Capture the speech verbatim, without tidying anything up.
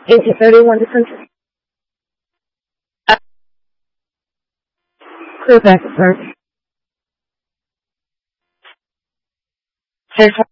eighteen thirty-one to center. Clear back, sir. Center.